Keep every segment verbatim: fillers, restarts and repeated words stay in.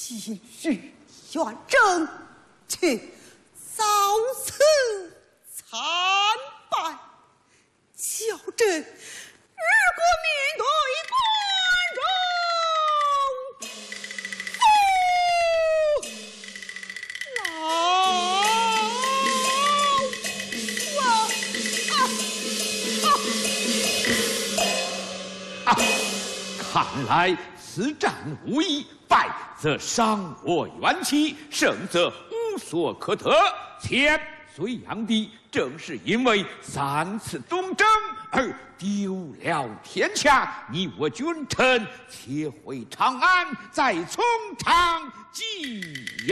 继续远征，却遭此惨败，叫朕日国面对啊！看来此战无益，败则伤我元气，胜则无所可得。前隋炀帝正是因为三次东征而丢了天下，你我君臣且回长安，再从长计议。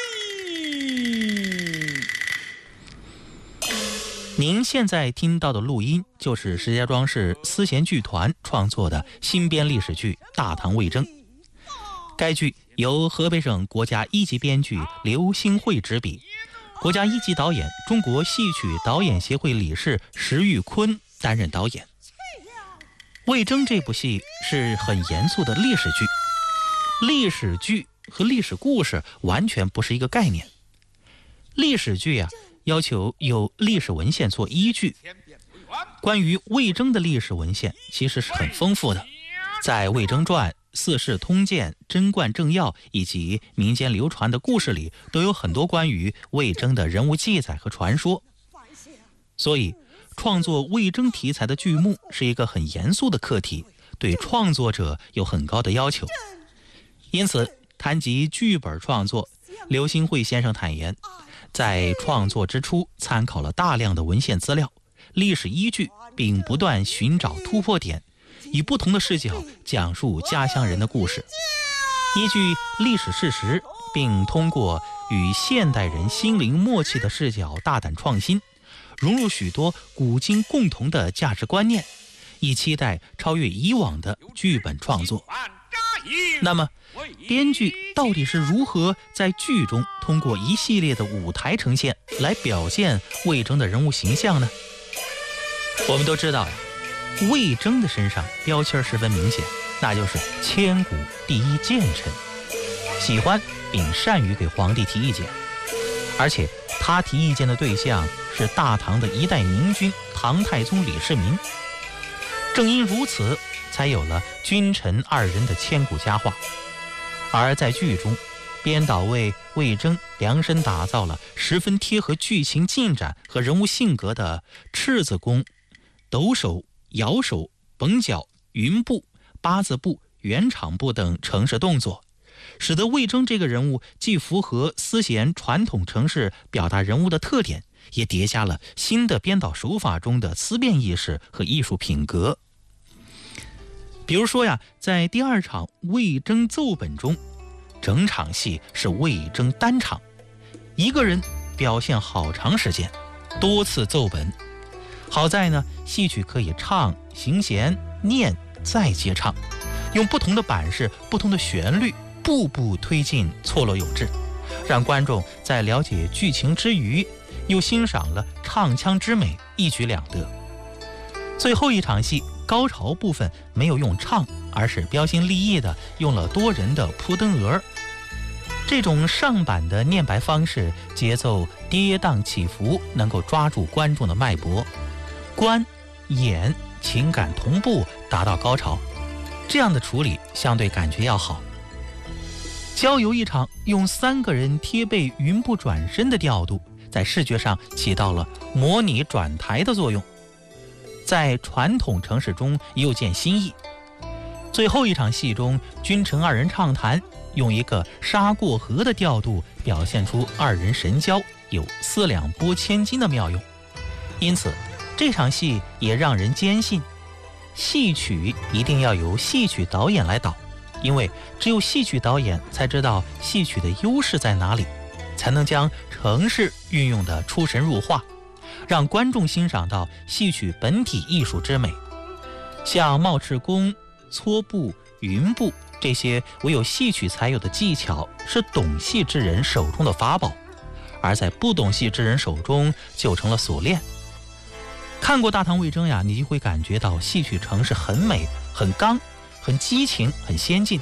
您现在听到的录音，就是石家庄市思贤剧团创作的新编历史剧《大唐魏征》。该剧由河北省国家一级编剧刘兴慧执笔，国家一级导演、中国戏曲导演协会理事石玉坤担任导演。魏征这部戏是很严肃的历史剧，历史剧和历史故事完全不是一个概念。历史剧啊，要求有历史文献做依据。关于魏征的历史文献其实是很丰富的，在《魏征传》、《四世通鉴》、《贞观政要》以及民间流传的故事里，都有很多关于魏征的人物记载和传说。所以创作魏征题材的剧目是一个很严肃的课题，对创作者有很高的要求。因此谈及剧本创作，刘兴慧先生坦言，在创作之初参考了大量的文献资料、历史依据，并不断寻找突破点，以不同的视角讲述家乡人的故事，依据历史事实，并通过与现代人心灵默契的视角大胆创新，融入许多古今共同的价值观念，以期待超越以往的剧本创作。那么编剧到底是如何在剧中通过一系列的舞台呈现来表现魏征的人物形象呢？我们都知道呀，魏征的身上标签十分明显，那就是千古第一谏臣，喜欢并善于给皇帝提意见，而且他提意见的对象是大唐的一代明君唐太宗李世民。正因如此，才有了君臣二人的千古佳话。而在剧中，编导为魏征量身打造了十分贴合剧情进展和人物性格的赤子功、抖手、摇手、绷脚、云步、八字步、圆场步等程式动作，使得魏征这个人物既符合思贤传统程式表达人物的特点，也叠加了新的编导手法中的思辨意识和艺术品格。比如说呀，在第二场魏征奏本中，整场戏是魏征单场，一个人表现好长时间，多次奏本。好在呢，戏曲可以唱、行弦、念再接唱，用不同的版式、不同的旋律，步步推进，错落有致，让观众在了解剧情之余，又欣赏了唱腔之美，一举两得。最后一场戏高潮部分没有用唱，而是标新立异的用了多人的扑灯额。这种上板的念白方式，节奏跌宕起伏，能够抓住观众的脉搏，观、演、情感同步达到高潮，这样的处理相对感觉要好。交由一场用三个人贴背云步转身的调度，在视觉上起到了模拟转台的作用，在传统程式中又见新意。最后一场戏中，君臣二人畅谈，用一个杀过河的调度表现出二人神交，有四两拨千斤的妙用。因此这场戏也让人坚信，戏曲一定要由戏曲导演来导，因为只有戏曲导演才知道戏曲的优势在哪里，才能将程式运用得出神入化，让观众欣赏到戏曲本体艺术之美。像冒赤弓、搓步、云步这些唯有戏曲才有的技巧，是懂戏之人手中的法宝，而在不懂戏之人手中就成了锁链。看过《大唐魏征》呀，你就会感觉到戏曲程式很美、很刚、很激情、很先进，